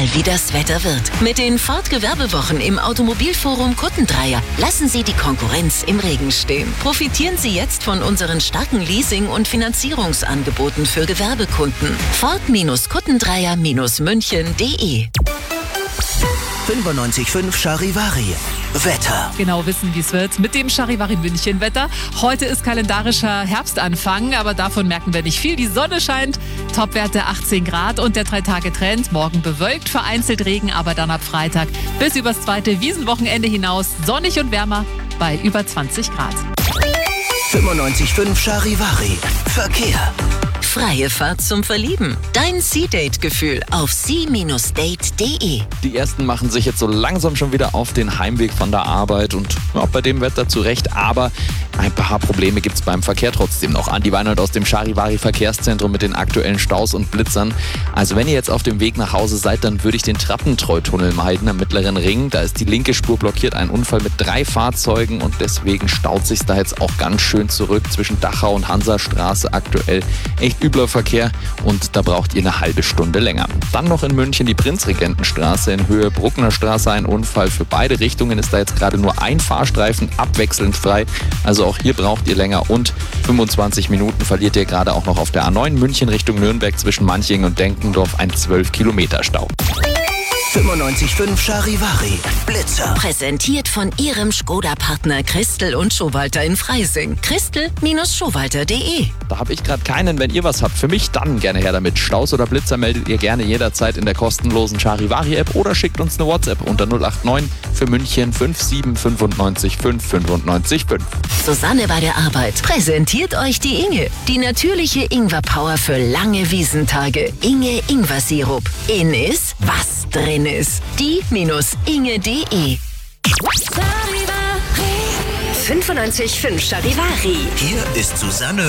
wie das Wetter wird. Mit den Ford-Gewerbewochen im Automobilforum Kuttendreier lassen Sie die Konkurrenz im Regen stehen. Profitieren Sie jetzt von unseren starken Leasing- und Finanzierungsangeboten für Gewerbekunden. Ford-Kuttendreier-München.de 95.5 Charivari. Wetter. Genau wissen, wie es wird mit dem Charivari München Wetter. Heute ist kalendarischer Herbstanfang, aber davon merken wir nicht viel. Die Sonne scheint, Topwerte 18 Grad und der 3-Tage-Trend. Morgen bewölkt, vereinzelt Regen, aber dann ab Freitag bis übers zweite Wiesenwochenende hinaus sonnig und wärmer bei über 20 Grad. 95.5 Charivari. Verkehr. Freie Fahrt zum Verlieben. Dein Sea-Date-Gefühl auf sea-date.de. Die ersten machen sich jetzt so langsam schon wieder auf den Heimweg von der Arbeit und ja, bei dem Wetter zurecht. Aber ein paar Probleme gibt es beim Verkehr trotzdem noch. Andi Weinhold aus dem Charivari Verkehrszentrum mit den aktuellen Staus und Blitzern. Also wenn ihr jetzt auf dem Weg nach Hause seid, dann würde ich den Trappentreu-Tunnel meiden am Mittleren Ring. Da ist die linke Spur blockiert, ein Unfall mit 3 Fahrzeugen und deswegen staut sich da jetzt auch ganz schön zurück zwischen Dachau und Hansastraße aktuell. Echt übler Verkehr und da braucht ihr eine halbe Stunde länger. Dann noch in München die Prinzregentenstraße in Höhe Bruckner Straße. Ein Unfall für beide Richtungen, ist da jetzt gerade nur ein Fahrstreifen abwechselnd frei. Also auch hier braucht ihr länger und 25 Minuten verliert ihr gerade auch noch auf der A9 München Richtung Nürnberg zwischen Manching und Denkendorf, ein 12 Kilometer Stau. 95.5 Charivari. Blitzer. Präsentiert von Ihrem Skoda-Partner Christel und Schowalter in Freising. Christel-Schowalter.de. Da habe ich gerade keinen. Wenn ihr was habt für mich, dann gerne her damit. Staus oder Blitzer meldet ihr gerne jederzeit in der kostenlosen Charivari-App oder schickt uns eine WhatsApp unter 089 für München 57 95 5 5. Susanne bei der Arbeit präsentiert euch die Inge. Die natürliche Ingwer-Power für lange Wiesentage. Inge Ingwer-Sirup. In ist, was drin ist. Die-inge.de 95.5 Charivari. Hier ist Susanne